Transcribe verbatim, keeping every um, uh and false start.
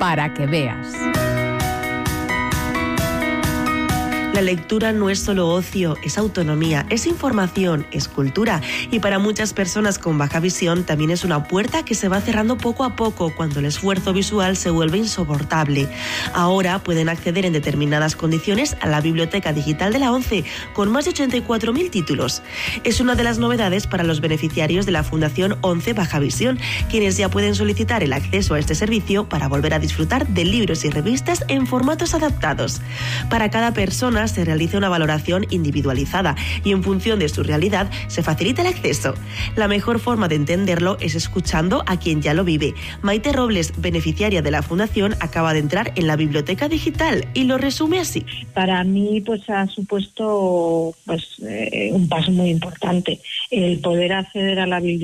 para que veas. La lectura no es solo ocio, es autonomía, es información, es cultura. Y para muchas personas con baja visión también es una puerta que se va cerrando poco a poco cuando el esfuerzo visual se vuelve insoportable. Ahora pueden acceder en determinadas condiciones a la biblioteca digital de la ONCE con más de ochenta y cuatro mil títulos. Es una de las novedades para los beneficiarios de la Fundación ONCE Baja Visión, quienes ya pueden solicitar el acceso a este servicio para volver a disfrutar de libros y revistas en formatos adaptados. Para cada persona se realiza una valoración individualizada y en función de su realidad se facilita el acceso. La mejor forma de entenderlo es escuchando a quien ya lo vive. Maite Robles, beneficiaria de la Fundación, acaba de entrar en la biblioteca digital y lo resume así. Para mí pues ha supuesto pues eh, un paso muy importante el poder acceder a la biblioteca